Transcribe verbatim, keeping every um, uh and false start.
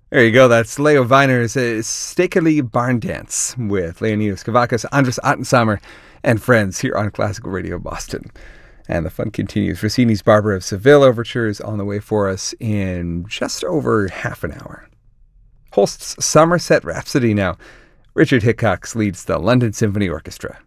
There you go. That's Leo Weiner's uh, Stakely Barn Dance with Leonidas Kavakis, Andras Ottensamer, and friends here on Classical Radio Boston. And the fun continues. Rossini's Barber of Seville overture is on the way for us in just over half an hour. Holst's Somerset Rhapsody now. Richard Hickox leads the London Symphony Orchestra.